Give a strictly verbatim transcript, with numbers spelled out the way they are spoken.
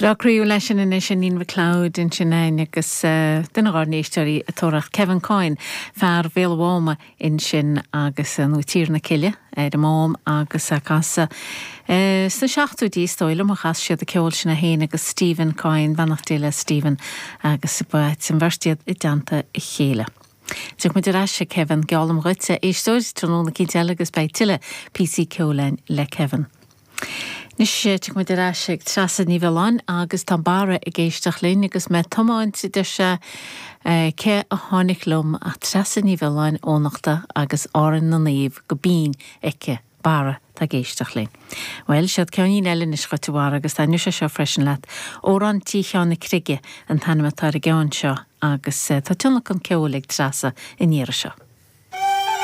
Leríú leis sin in sin nín bhcloud in sin agus duna gánéisteí a torach Kevin Coyne fear bhéalháma in sin agus an tír na ciile de mám agus a casa. Sa seachtú dí stoile a chas siad a ceol sin na héin agus Stephen Coyne bannachtíile Stephen agus buit san bharstiad i danta i chéile. Tuach mu de reise Kevin geálam ruite éistóir tróna cí agus bei tiile P C ceolain le Kevin. Nis sé tuach mu de reise trasa ní bheán agus tá bara i ggéisteach linn agus me tomáin si de se ce a tháinig lom a trasa ní bheán ónachta agus áran na naomh go bín ice bara tá géisteach linn. Weil siad ceannín eile is chutuáir agus tá nu se seo freisin leat ó an tícheán na crige an tanime tar a gceann seo agus tá tunach an ceolaigh trasa i níire seo.